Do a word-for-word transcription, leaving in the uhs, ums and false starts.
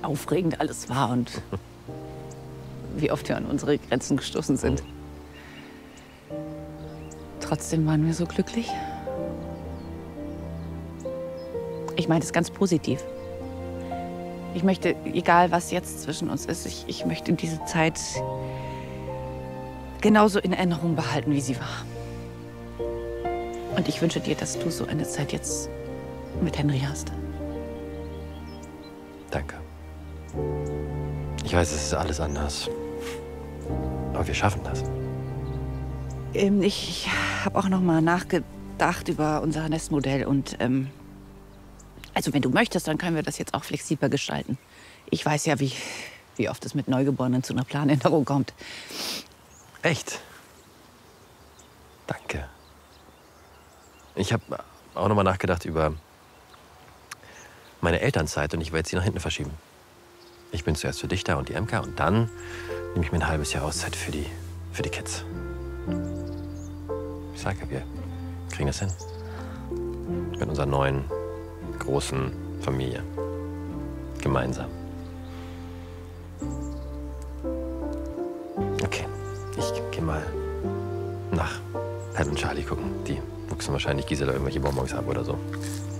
aufregend alles war und wie oft wir an unsere Grenzen gestoßen sind. Trotzdem waren wir so glücklich. Ich meine das ganz positiv. Ich möchte, egal was jetzt zwischen uns ist, ich, ich möchte diese Zeit genauso in Erinnerung behalten, wie sie war. Und ich wünsche dir, dass du so eine Zeit jetzt mit Henry hast. Danke. Ich weiß, es ist alles anders. Aber wir schaffen das. Ähm, ich habe auch noch mal nachgedacht über unser Nestmodell. Und ähm, also wenn du möchtest, dann können wir das jetzt auch flexibler gestalten. Ich weiß ja, wie, wie oft es mit Neugeborenen zu einer Planänderung kommt. Echt? Danke. Ich habe auch noch mal nachgedacht über meine Elternzeit und ich werde sie nach hinten verschieben. Ich bin zuerst für dich da und die Emka und dann nehme ich mir ein halbes Jahr Auszeit für die, für die Kids. Ich sage, wir kriegen das hin. Mit unserer neuen, großen Familie. Gemeinsam. Okay, ich gehe mal nach Pat und Charlie gucken. Die wuchsen wahrscheinlich Gisela irgendwelche Bonbons ab oder so.